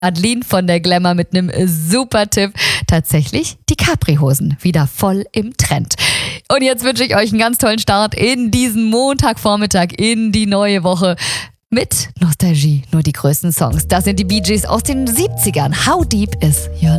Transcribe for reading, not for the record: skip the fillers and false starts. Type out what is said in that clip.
Adeline von der Glamour mit einem super Tipp. Tatsächlich die Capri-Hosen wieder voll im Trend. Und jetzt wünsche ich euch einen ganz tollen Start in diesen Montagvormittag, in die neue Woche. Mit Nostalgie, nur die größten Songs. Das sind die Bee Gees aus den 70ern. How deep is your